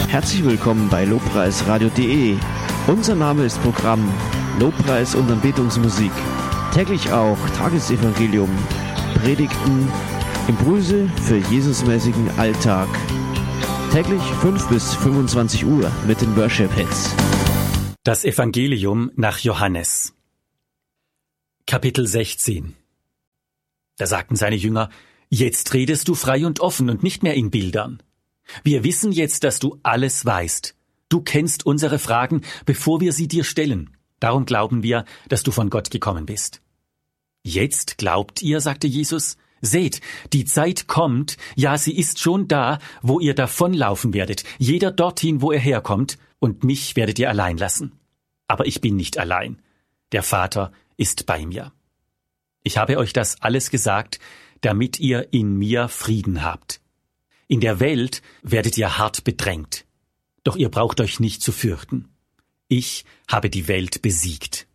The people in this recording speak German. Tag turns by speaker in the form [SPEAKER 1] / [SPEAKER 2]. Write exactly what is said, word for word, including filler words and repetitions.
[SPEAKER 1] Herzlich willkommen bei lobpreisradio punkt de. Unser Name ist Programm Lobpreis und Anbetungsmusik. Täglich auch Tagesevangelium, Predigten, Impulse für Jesusmäßigen Alltag. Täglich fünf bis fünfundzwanzig Uhr mit den Worship Hits.
[SPEAKER 2] Das Evangelium nach Johannes. Kapitel sechzehn. Da sagten seine Jünger: Jetzt redest du frei und offen und nicht mehr in Bildern. Wir wissen jetzt, dass du alles weißt. Du kennst unsere Fragen, bevor wir sie dir stellen. Darum glauben wir, dass du von Gott gekommen bist. Jetzt glaubt ihr, sagte Jesus, seht, die Zeit kommt, ja, sie ist schon da, wo ihr davonlaufen werdet, jeder dorthin, wo er herkommt, und mich werdet ihr allein lassen. Aber ich bin nicht allein. Der Vater ist bei mir. Ich habe euch das alles gesagt, damit ihr in mir Frieden habt. In der Welt werdet ihr hart bedrängt. Doch ihr braucht euch nicht zu fürchten. Ich habe die Welt besiegt.